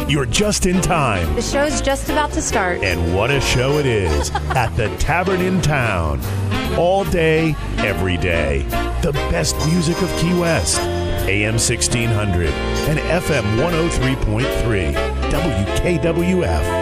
You're just in time. The show's just about to start. And what a show it is at the Tavern in Town. All day, every day. The best music of Key West. AM 1600 and FM 103.3 WKWF.